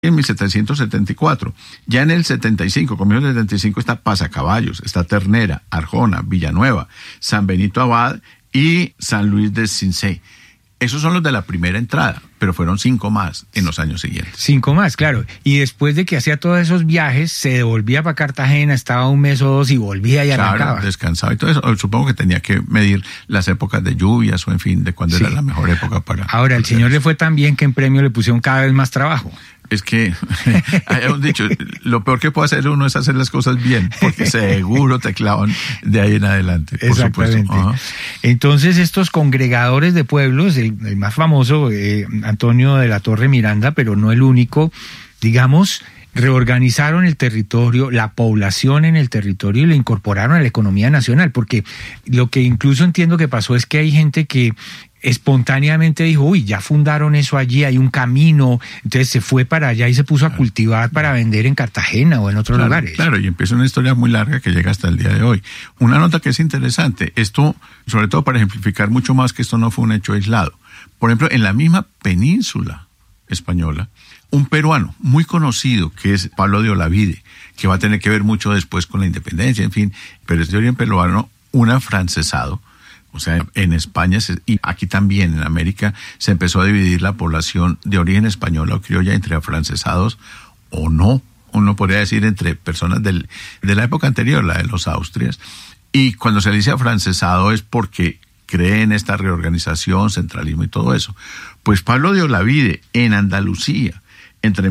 en 1774. Ya en el 75, comienzo del 75, está Pasacaballos, está Ternera, Arjona, Villanueva, San Benito Abad y San Luis de Cincé. Esos son los de la primera entrada, pero fueron 5 más en los años siguientes. 5 más, claro. Y después de que hacía todos esos viajes, se devolvía para Cartagena, estaba 1 mes o 2 y volvía y arrancaba. Claro, descansaba y todo eso. Supongo que tenía que medir las épocas de lluvias o en fin, de cuándo era la mejor época para... Ahora, el señor le fue tan bien que en premio le pusieron cada vez más trabajo. Es que, hemos dicho, lo peor que puede hacer uno es hacer las cosas bien, porque seguro te clavan de ahí en adelante, por Exactamente. supuesto. Entonces, estos congregadores de pueblos, el más famoso, Antonio de la Torre Miranda, pero no el único, digamos, reorganizaron el territorio, la población en el territorio y lo incorporaron a la economía nacional, porque lo que incluso entiendo que pasó es que hay gente que espontáneamente dijo, uy, ya fundaron eso allí, hay un camino, entonces se fue para allá y se puso a cultivar para vender en Cartagena o en otros lugares. Claro, y empieza una historia muy larga que llega hasta el día de hoy. Una nota que es interesante, esto, sobre todo para ejemplificar mucho más que esto no fue un hecho aislado. Por ejemplo, en la misma península española, un peruano muy conocido, que es Pablo de Olavide, que va a tener que ver mucho después con la independencia, en fin, pero es de origen peruano, un afrancesado. O sea, en España y aquí también en América se empezó a dividir la población de origen española o criolla entre afrancesados o no. Uno podría decir entre personas de la época anterior, la de los Austrias. Y cuando se dice afrancesado es porque cree en esta reorganización, centralismo y todo eso. Pues Pablo de Olavide en Andalucía, entre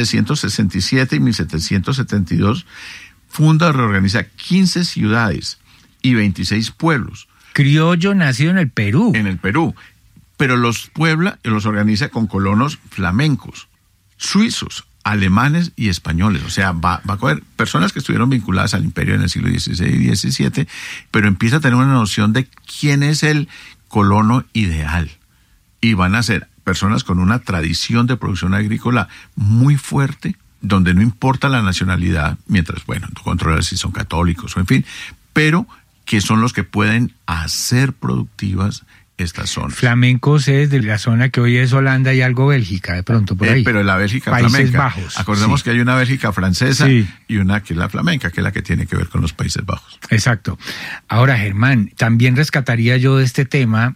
1767 y 1772, funda o reorganiza 15 ciudades y 26 pueblos. Criollo nacido en el Perú. En el Perú. Pero los puebla y los organiza con colonos flamencos, suizos, alemanes y españoles. O sea, va a coger personas que estuvieron vinculadas al imperio en el siglo XVI y XVII, pero empieza a tener una noción de quién es el colono ideal. Y van a ser personas con una tradición de producción agrícola muy fuerte, donde no importa la nacionalidad, mientras, bueno, tú controlas si son católicos o en fin, pero que son los que pueden hacer productivas estas zonas. Flamencos es de la zona que hoy es Holanda y algo Bélgica, de pronto por ahí. Pero la Bélgica Países flamenca. Bajos. Acordemos que hay una Bélgica francesa sí, y una que es la flamenca, que es la que tiene que ver con los Países Bajos. Exacto. Ahora, Germán, también rescataría yo de este tema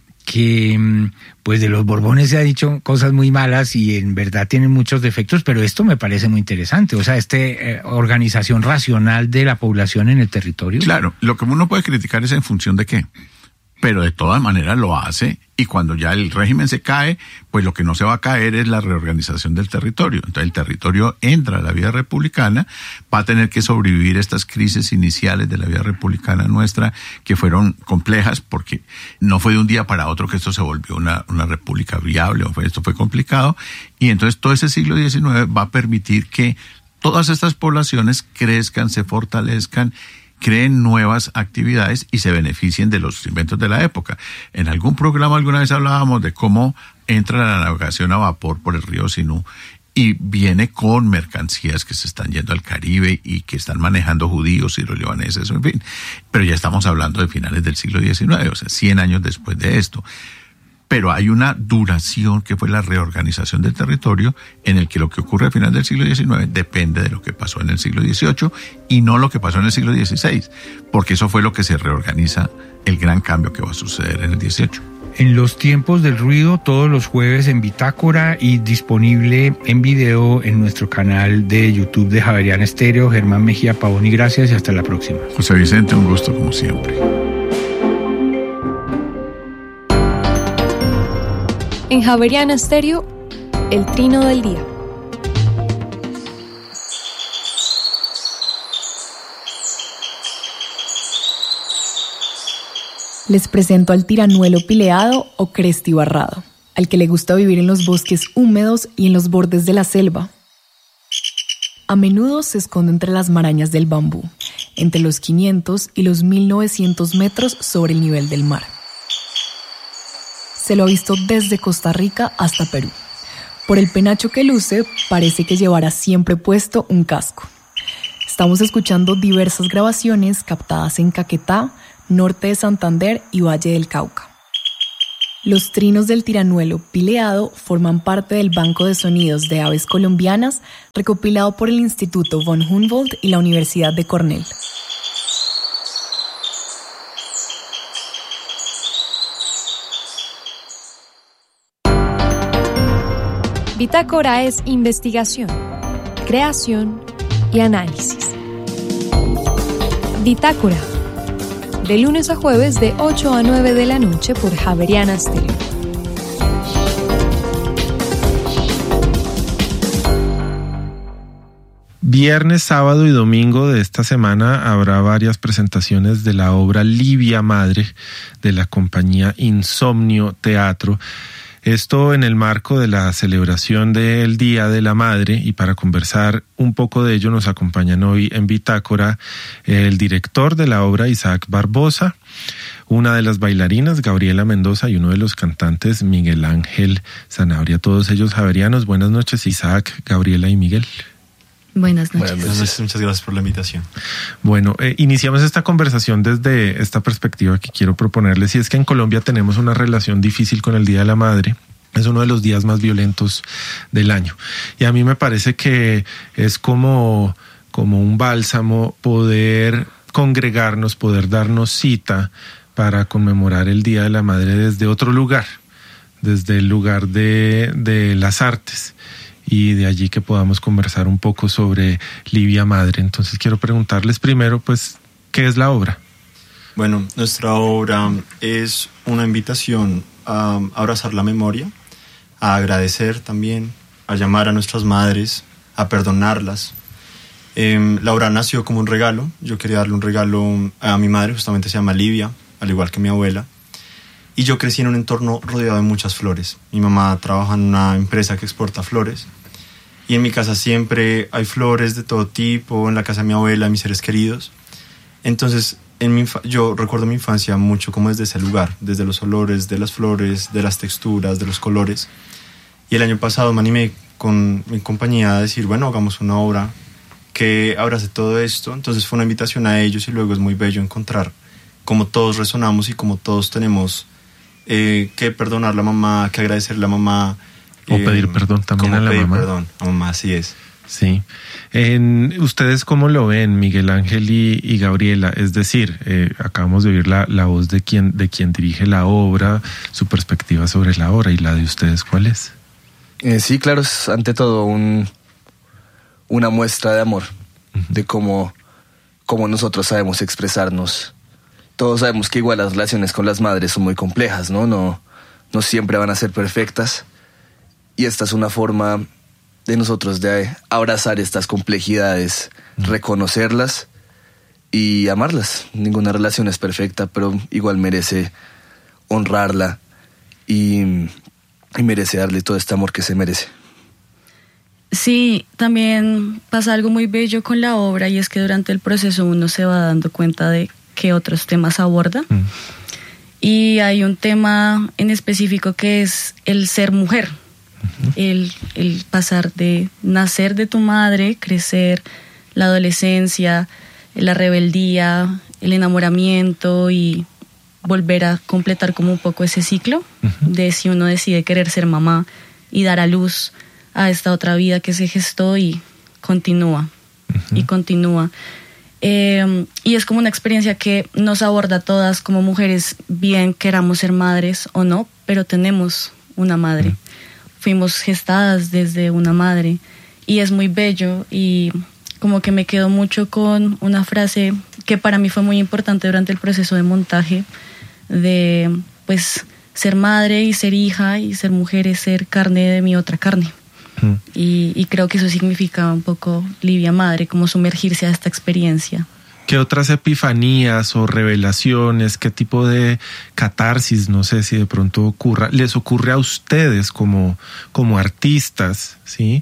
que pues de los Borbones se ha dicho cosas muy malas y en verdad tienen muchos defectos, pero esto me parece muy interesante, o sea, organización racional de la población en el territorio. Claro, lo que uno puede criticar es en función de qué, pero de todas maneras lo hace, y cuando ya el régimen se cae, pues lo que no se va a caer es la reorganización del territorio. Entonces el territorio entra a la vida republicana, va a tener que sobrevivir estas crisis iniciales de la vida republicana nuestra, que fueron complejas, porque no fue de un día para otro que esto se volvió una república viable, esto fue complicado, y entonces todo ese siglo XIX va a permitir que todas estas poblaciones crezcan, se fortalezcan, creen nuevas actividades y se beneficien de los inventos de la época. En algún programa alguna vez hablábamos de cómo entra la navegación a vapor por el río Sinú y viene con mercancías que se están yendo al Caribe y que están manejando judíos, siro-libaneses, en fin. Pero ya estamos hablando de finales del siglo XIX, o sea, 100 años después de esto. Pero hay una duración que fue la reorganización del territorio en el que lo que ocurre al final del siglo XIX depende de lo que pasó en el siglo XVIII y no lo que pasó en el siglo XVI, porque eso fue lo que se reorganiza, el gran cambio que va a suceder en el XVIII. En los tiempos del ruido, todos los jueves en Bitácora y disponible en video en nuestro canal de YouTube de Javeriana Estéreo. Germán Mejía Pavón, y gracias y hasta la próxima. José Vicente, un gusto como siempre. En Javeriana Estéreo, el trino del día. Les presento al tiranuelo pileado o crestibarrado, al que le gusta vivir en los bosques húmedos y en los bordes de la selva. A menudo se esconde entre las marañas del bambú, entre los 500 y los 1900 metros sobre el nivel del mar. Se lo ha visto desde Costa Rica hasta Perú. Por el penacho que luce, parece que llevará siempre puesto un casco. Estamos escuchando diversas grabaciones captadas en Caquetá, norte de Santander y Valle del Cauca. Los trinos del tiranuelo pileado forman parte del Banco de Sonidos de Aves Colombianas, recopilado por el Instituto von Humboldt y la Universidad de Cornell. Bitácora es investigación, creación y análisis. Bitácora, de lunes a jueves de 8 a 9 de la noche por Javeriana Stereo. Viernes, sábado y domingo de esta semana habrá varias presentaciones de la obra Livia Madre de la compañía Insomnio Teatro. Esto en el marco de la celebración del Día de la Madre, y para conversar un poco de ello nos acompañan hoy en Bitácora el director de la obra, Isaac Barbosa, una de las bailarinas, Gabriela Mendoza, y uno de los cantantes, Miguel Ángel Sanabria. Todos ellos javerianos. Buenas noches, Isaac, Gabriela y Miguel. Buenas noches. Buenas noches, muchas gracias por la invitación. Bueno, iniciamos esta conversación desde esta perspectiva que quiero proponerles, y es que en Colombia tenemos una relación difícil con el Día de la Madre. Es uno de los días más violentos del año. Y a mí me parece que es como un bálsamo poder congregarnos, poder darnos cita para conmemorar el Día de la Madre desde otro lugar, desde el lugar de las artes. Y de allí que podamos conversar un poco sobre Livia Madre. Entonces quiero preguntarles primero, pues, ¿qué es la obra? Bueno, nuestra obra es una invitación a abrazar la memoria, a agradecer también, a llamar a nuestras madres, a perdonarlas. La obra nació como un regalo. Yo quería darle un regalo a mi madre, justamente se llama Livia, al igual que mi abuela. Y yo crecí en un entorno rodeado de muchas flores. Mi mamá trabaja en una empresa que exporta flores. Y en mi casa siempre hay flores de todo tipo, en la casa de mi abuela, mis seres queridos. Entonces, yo recuerdo mi infancia mucho como desde ese lugar, desde los olores de las flores, de las texturas, de los colores. Y el año pasado me animé con mi compañía a decir, bueno, hagamos una obra que abrace todo esto. Entonces fue una invitación a ellos, y luego es muy bello encontrar cómo todos resonamos y cómo todos tenemos que perdonar a la mamá, que agradecer a la mamá. O pedir perdón también a la mamá. Perdón a mamá, así es. Sí. ¿Ustedes cómo lo ven, Miguel Ángel y Gabriela? Es decir, acabamos de oír la voz de quien dirige la obra, su perspectiva sobre la obra, y la de ustedes, ¿cuál es? Sí, claro, es ante todo una muestra de amor, de cómo nosotros sabemos expresarnos. Todos sabemos que igual las relaciones con las madres son muy complejas, ¿no? No siempre van a ser perfectas. Y esta es una forma de nosotros de abrazar estas complejidades, reconocerlas y amarlas. Ninguna relación es perfecta, pero igual merece honrarla y merece darle todo este amor que se merece. Sí, también pasa algo muy bello con la obra, y es que durante el proceso uno se va dando cuenta de qué otros temas aborda. Y hay un tema en específico que es el ser mujer. El pasar de nacer de tu madre, crecer, la adolescencia, la rebeldía, el enamoramiento, y volver a completar como un poco ese ciclo de si uno decide querer ser mamá y dar a luz a esta otra vida que se gestó y continúa y continúa. Y es como una experiencia que nos aborda a todas como mujeres, bien queramos ser madres o no, pero tenemos una madre. Fuimos gestadas desde una madre, y es muy bello, y como que me quedo mucho con una frase que para mí fue muy importante durante el proceso de montaje, de pues ser madre y ser hija y ser mujer es ser carne de mi otra carne. Y creo que eso significa un poco Livia Madre, como sumergirse a esta experiencia. ¿Qué otras epifanías o revelaciones, qué tipo de catarsis, no sé si de pronto les ocurre a ustedes como artistas, ¿sí?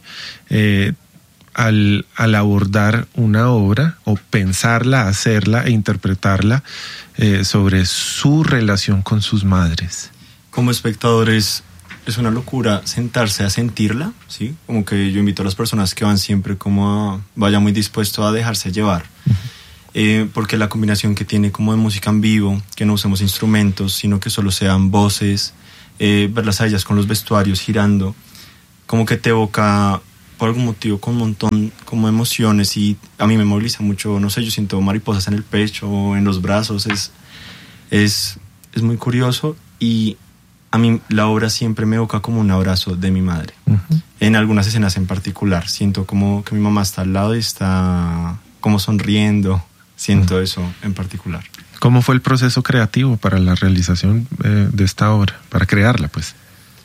Al abordar una obra o pensarla, hacerla e interpretarla sobre su relación con sus madres? Como espectadores es una locura sentarse a sentirla, ¿sí? Como que yo invito a las personas que van siempre como vaya muy dispuesto a dejarse llevar. Porque la combinación que tiene como de música en vivo, que no usemos instrumentos, sino que solo sean voces, verlas a ellas con los vestuarios girando, como que te evoca por algún motivo con un montón como emociones, y a mí me moviliza mucho, no sé, yo siento mariposas en el pecho o en los brazos, es muy curioso, y a mí la obra siempre me evoca como un abrazo de mi madre. En algunas escenas en particular siento como que mi mamá está al lado y está como sonriendo, siento eso en particular. ¿Cómo fue el proceso creativo para la realización de esta obra, para crearla, pues?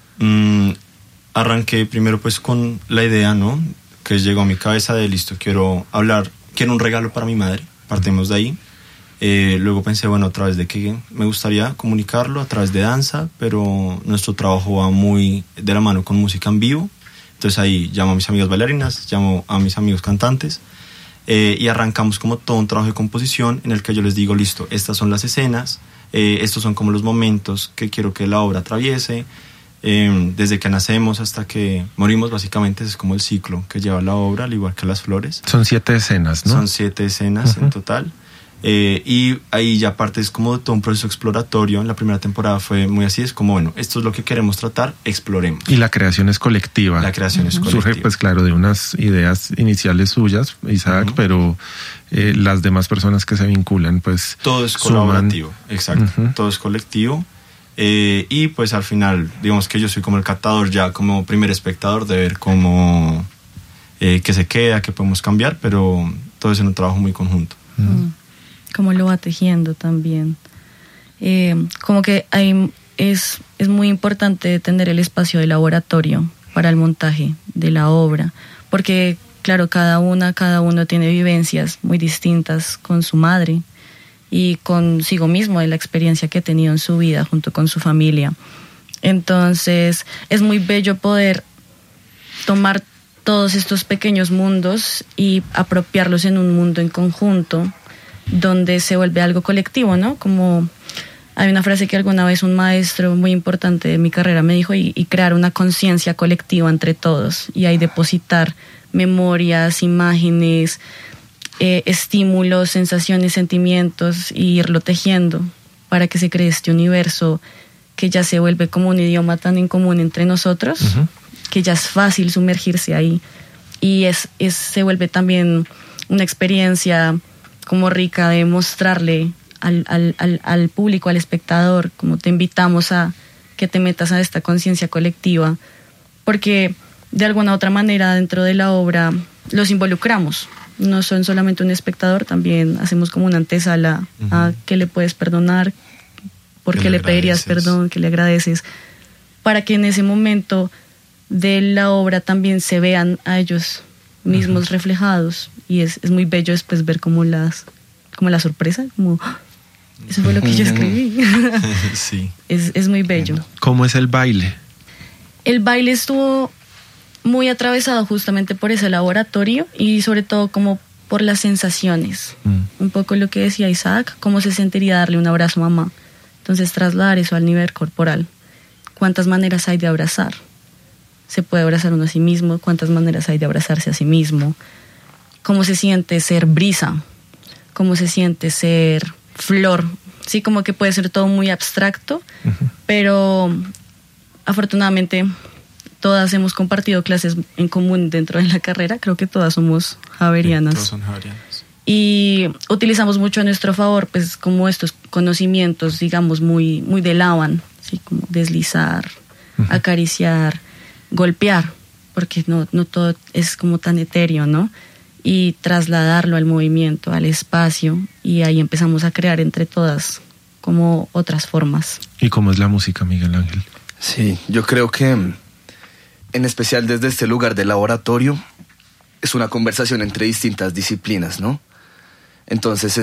Arranqué primero pues con la idea, ¿no?, que llegó a mi cabeza de listo, quiero un regalo para mi madre, partimos de ahí. Luego pensé, bueno, a través de qué me gustaría comunicarlo, a través de danza, pero nuestro trabajo va muy de la mano con música en vivo. Entonces ahí llamo a mis amigas bailarinas, llamo a mis amigos cantantes, y arrancamos como todo un trabajo de composición en el que yo les digo, listo, estas son las escenas, estos son como los momentos que quiero que la obra atraviese, desde que nacemos hasta que morimos, básicamente es como el ciclo que lleva la obra, al igual que las flores. Son 7 escenas, ¿no? Son 7 escenas en total. Y ahí ya parte es como todo un proceso exploratorio. En la primera temporada fue muy así, es como, bueno, esto es lo que queremos tratar, exploremos. Y la creación es colectiva. La creación es colectiva. Surge, pues claro, de unas ideas iniciales suyas, Isaac, pero las demás personas que se vinculan, pues todo es colaborativo, exacto, todo es colectivo. Y pues al final, digamos que yo soy como el captador, ya como primer espectador, de ver cómo qué se queda, qué podemos cambiar, pero todo es en un trabajo muy conjunto. Cómo lo va tejiendo también. Como que es muy importante tener el espacio de laboratorio para el montaje de la obra, porque claro, cada uno tiene vivencias muy distintas con su madre y consigo mismo, de la experiencia que ha tenido en su vida junto con su familia. Entonces es muy bello poder tomar todos estos pequeños mundos y apropiarlos en un mundo en conjunto, donde se vuelve algo colectivo, ¿no? Como hay una frase que alguna vez un maestro muy importante de mi carrera me dijo, y crear una conciencia colectiva entre todos, y ahí depositar memorias, imágenes, estímulos, sensaciones, sentimientos, y irlo tejiendo para que se cree este universo que ya se vuelve como un idioma tan en común entre nosotros, que ya es fácil sumergirse ahí, y se vuelve también una experiencia como rica de mostrarle al público, al espectador, como te invitamos a que te metas a esta conciencia colectiva, porque de alguna u otra manera dentro de la obra los involucramos, no son solamente un espectador, también hacemos como una antesala a qué le puedes perdonar, por qué le pedirías perdón, qué le agradeces, para que en ese momento de la obra también se vean a ellos mismos reflejados, y es muy bello después ver como la sorpresa, como eso fue lo que yo escribí. Sí. Es muy bello. ¿Cómo es el baile? El baile estuvo muy atravesado justamente por ese laboratorio y sobre todo como por las sensaciones. Un poco lo que decía Isaac, cómo se sentiría darle un abrazo a mamá. Entonces trasladar eso al nivel corporal. ¿Cuántas maneras hay de abrazar? Se puede abrazar uno a sí mismo, cuántas maneras hay de abrazarse a sí mismo, cómo se siente ser brisa, cómo se siente ser flor, sí, como que puede ser todo muy abstracto, pero afortunadamente todas hemos compartido clases en común dentro de la carrera, creo que todas somos javerianas. Todas son javerianas. Y utilizamos mucho a nuestro favor, pues como estos conocimientos, digamos, muy de Laban, ¿sí? Como deslizar, acariciar, golpear, porque no todo es como tan etéreo, ¿no? Y trasladarlo al movimiento, al espacio, y ahí empezamos a crear entre todas como otras formas. ¿Y cómo es la música, Miguel Ángel? Sí, yo creo que en especial desde este lugar de laboratorio es una conversación entre distintas disciplinas, ¿no? Entonces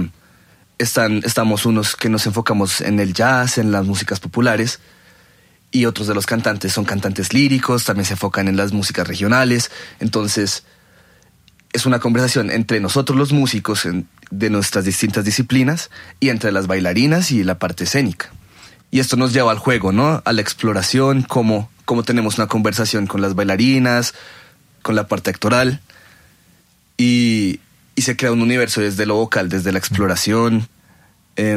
estamos unos que nos enfocamos en el jazz, en las músicas populares, y otros de los cantantes son cantantes líricos, también se enfocan en las músicas regionales. Entonces es una conversación entre nosotros los músicos de nuestras distintas disciplinas y entre las bailarinas y la parte escénica. Y esto nos lleva al juego, ¿no? A la exploración, cómo tenemos una conversación con las bailarinas, con la parte actoral, y se crea un universo desde lo vocal, desde la exploración.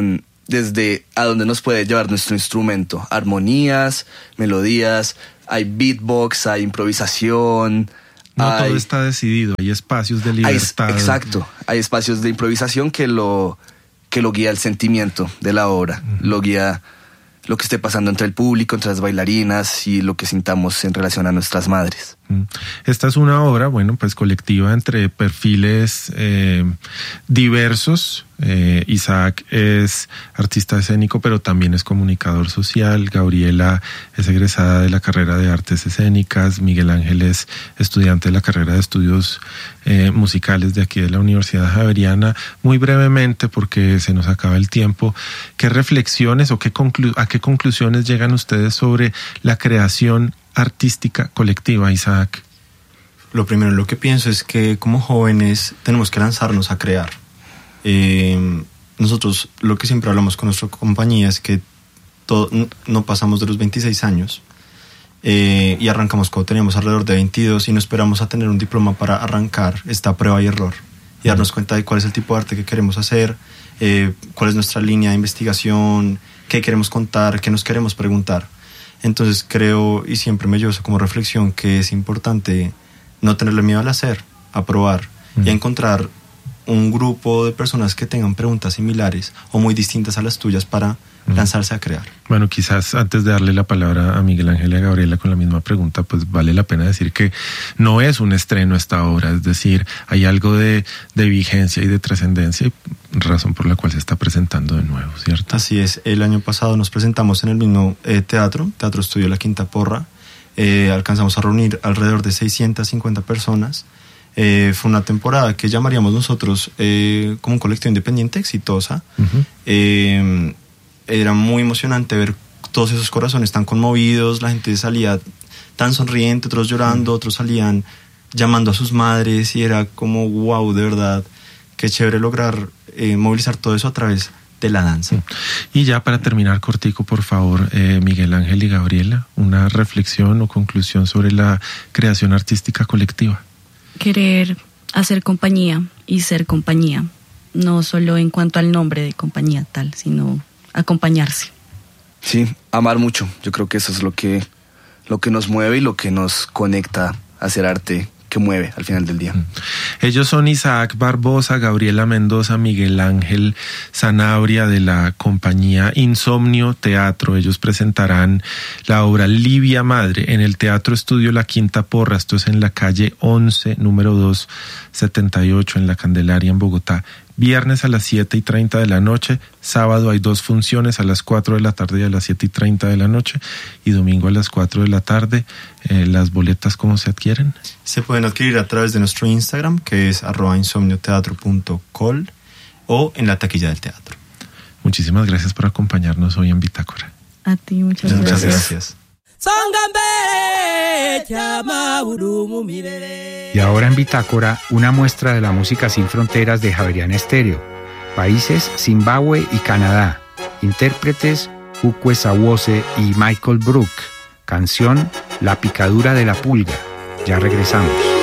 desde a dónde nos puede llevar nuestro instrumento. Armonías, melodías, hay beatbox, hay improvisación. No todo está decidido, hay espacios de libertad. Exacto, hay espacios de improvisación que lo guía el sentimiento de la obra, lo guía lo que esté pasando entre el público, entre las bailarinas y lo que sintamos en relación a nuestras madres. Esta es una obra, bueno, pues colectiva entre perfiles diversos. Isaac es artista escénico, pero también es comunicador social. Gabriela es egresada de la carrera de Artes Escénicas. Miguel Ángel es estudiante de la carrera de Estudios Musicales de aquí de la Universidad Javeriana. Muy brevemente, porque se nos acaba el tiempo, ¿qué reflexiones o a qué conclusiones llegan ustedes sobre la creación artística colectiva, Isaac? Lo primero, lo que pienso es que como jóvenes tenemos que lanzarnos a crear. Nosotros lo que siempre hablamos con nuestra compañía es que no pasamos de los 26 años y arrancamos cuando teníamos alrededor de 22 y no esperamos a tener un diploma para arrancar esta prueba y error y darnos cuenta de cuál es el tipo de arte que queremos hacer, cuál es nuestra línea de investigación, qué queremos contar, qué nos queremos preguntar. Entonces creo, y siempre me llevo eso como reflexión, que es importante no tenerle miedo al hacer, a probar y a encontrar un grupo de personas que tengan preguntas similares o muy distintas a las tuyas para lanzarse a crear. Bueno, quizás antes de darle la palabra a Miguel Ángel y a Gabriela con la misma pregunta, pues vale la pena decir que no es un estreno esta obra, es decir, hay algo de vigencia y de trascendencia, razón por la cual se está presentando de nuevo, ¿cierto? Así es, el año pasado nos presentamos en el mismo Teatro Estudio La Quinta Porra, alcanzamos a reunir alrededor de 650 personas. Fue una temporada que llamaríamos nosotros como un colectivo independiente exitosa. Era muy emocionante ver todos esos corazones tan conmovidos, la gente salía tan sonriente, otros llorando, otros salían llamando a sus madres y era como wow, de verdad, qué chévere lograr movilizar todo eso a través de la danza. Y ya para terminar cortico, por favor, Miguel Ángel y Gabriela, una reflexión o conclusión sobre la creación artística colectiva. Querer hacer compañía y ser compañía, no solo en cuanto al nombre de compañía tal, sino acompañarse. Sí, amar mucho. Yo creo que eso es lo que nos mueve y lo que nos conecta a hacer arte que mueve al final del día. Ellos son Isaac Barbosa, Gabriela Mendoza, Miguel Ángel Sanabria de la compañía Insomnio Teatro. Ellos presentarán la obra Livia Madre en el Teatro Estudio La Quinta Porra. Esto es en la calle 11, número 278, en la Candelaria, en Bogotá. Viernes a las 7:30 de la noche, sábado hay 2 funciones, a las 4 de la tarde y a las 7:30 de la noche, y domingo a las 4 de la tarde. ¿Las boletas cómo se adquieren? Se pueden adquirir a través de nuestro Instagram, que es @insomnioteatro.col, o en la taquilla del teatro. Muchísimas gracias por acompañarnos hoy en Bitácora. A ti, muchas gracias. Y ahora en Bitácora, una muestra de la música sin fronteras de Javeriana Estéreo. Países Zimbabue y Canadá. Intérpretes Ukwe Sawose y Michael Brook. Canción La Picadura de la Pulga. Ya regresamos.